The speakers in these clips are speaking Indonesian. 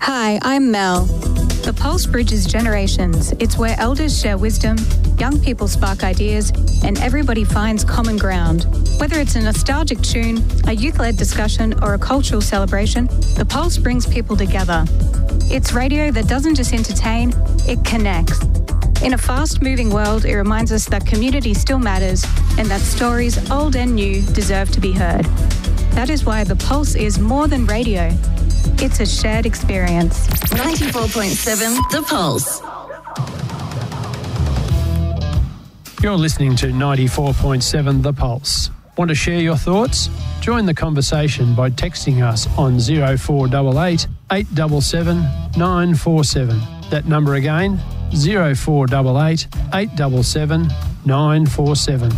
Hi, I'm Mel. The Pulse bridges generations. It's where elders share wisdom, young people spark ideas, and everybody finds common ground. Whether it's a nostalgic tune, a youth-led discussion, or a cultural celebration, the Pulse brings people together. It's radio that doesn't just entertain, it connects. In a fast-moving world, it reminds us that community still matters and that stories, old and new, deserve to be heard. That is why the Pulse is more than radio. It's a shared experience. 94.7 The Pulse. You're listening to 94.7 The Pulse. Want to share your thoughts? Join the conversation by texting us on 0488 877 947. That number again, 0488 877 947.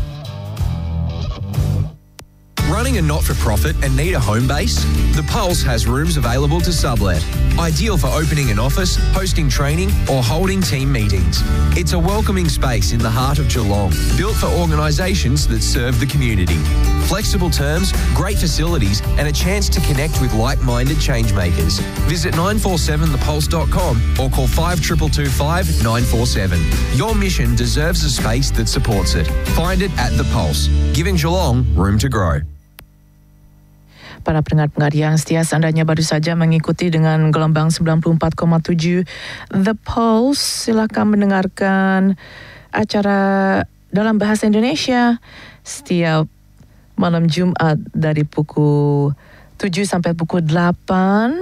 Running a not-for-profit and need a home base? The Pulse has rooms available to sublet. Ideal for opening an office, hosting training or holding team meetings. It's a welcoming space in the heart of Geelong, built for organisations that serve the community. Flexible terms, great facilities and a chance to connect with like-minded changemakers. Visit 947thepulse.com or call 5225 947. Your mission deserves a space that supports it. Find it at The Pulse, giving Geelong room to grow. Para pendengar-pendengar yang setia, seandainya baru saja mengikuti dengan gelombang 94,7 The Pulse, silakan mendengarkan acara dalam bahasa Indonesia setiap malam Jumat dari pukul 7 sampai pukul 8.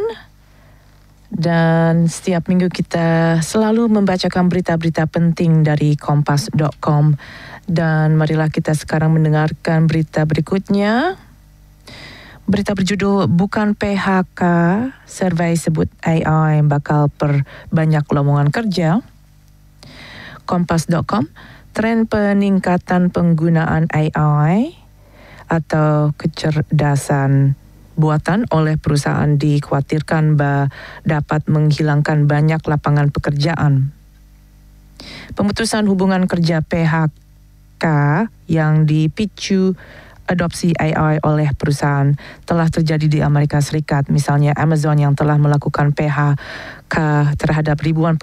Dan setiap minggu kita selalu membacakan berita-berita penting dari kompas.com. Dan marilah kita sekarang mendengarkan berita berikutnya. Berita berjudul Bukan PHK, survei sebut AI bakal perbanyak lowongan kerja. Kompas.com, tren peningkatan penggunaan AI atau kecerdasan buatan oleh perusahaan dikhawatirkan dapat menghilangkan banyak lapangan pekerjaan. Pemutusan hubungan kerja PHK yang dipicu adopsi AI oleh perusahaan telah terjadi di Amerika Serikat. Misalnya Amazon yang telah melakukan PHK terhadap ribuan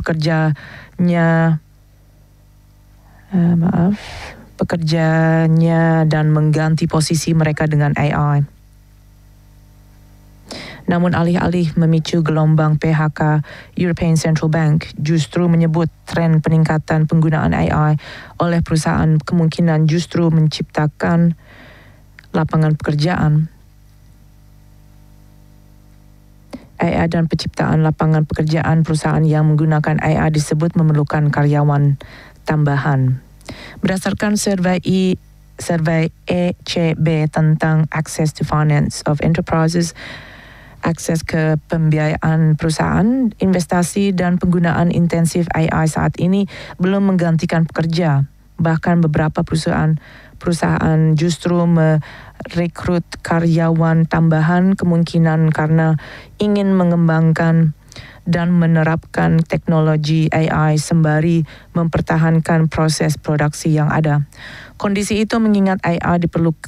pekerjanya dan mengganti posisi mereka dengan AI. Namun alih-alih memicu gelombang PHK, European Central Bank justru menyebut tren peningkatan penggunaan AI oleh perusahaan kemungkinan justru menciptakan lapangan pekerjaan. AI dan penciptaan lapangan pekerjaan perusahaan yang menggunakan AI disebut memerlukan karyawan tambahan. Berdasarkan survei ECB tentang Access to Finance of Enterprises, akses ke pembiayaan perusahaan, investasi dan penggunaan intensif AI saat ini belum menggantikan pekerja. Bahkan beberapa perusahaan justru merekrut karyawan tambahan, kemungkinan karena ingin mengembangkan dan menerapkan teknologi AI sembari mempertahankan proses produksi yang ada. Kondisi itu mengingat AI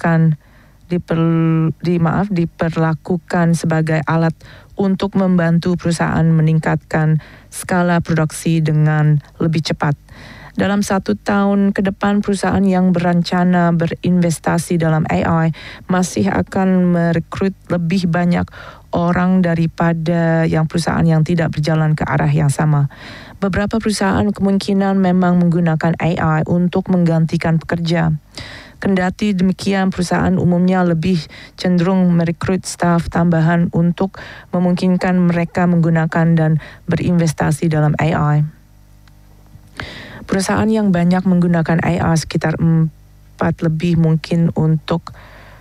diperlakukan sebagai alat untuk membantu perusahaan meningkatkan skala produksi dengan lebih cepat. Dalam 1 tahun ke depan, perusahaan yang berencana berinvestasi dalam AI masih akan merekrut lebih banyak orang daripada yang perusahaan yang tidak berjalan ke arah yang sama. Beberapa perusahaan kemungkinan memang menggunakan AI untuk menggantikan pekerja. Kendati demikian, perusahaan umumnya lebih cenderung merekrut staf tambahan untuk memungkinkan mereka menggunakan dan berinvestasi dalam AI. Perusahaan yang banyak menggunakan AI sekitar 4 lebih mungkin untuk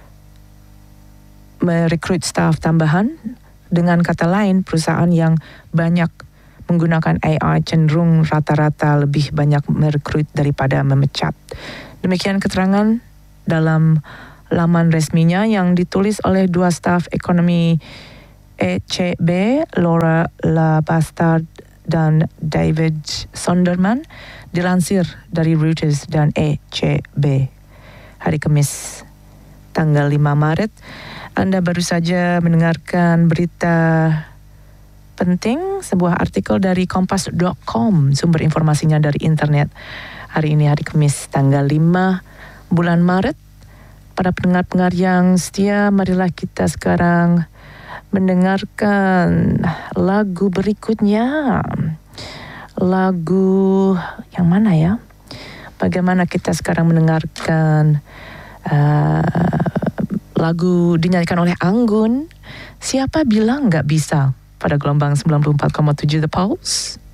merekrut staf tambahan. Dengan kata lain, perusahaan yang banyak menggunakan AI cenderung rata-rata lebih banyak merekrut daripada memecat. Demikian keterangan dalam laman resminya yang ditulis oleh 2 staf ekonomi ECB, Laura Labastard dan David Sonderman, dilansir dari Reuters dan ECB. Hari Kamis, tanggal 5 Maret, Anda baru saja mendengarkan berita penting, sebuah artikel dari kompas.com, sumber informasinya dari internet. Hari ini hari Kamis tanggal 5 bulan Maret. Para pendengar-pendengar yang setia, marilah kita sekarang mendengarkan lagu berikutnya. Lagu yang mana ya? Bagaimana kita sekarang mendengarkan lagu dinyanyikan oleh Anggun, Siapa Bilang Gak Bisa, pada gelombang 94,7 The Pulse.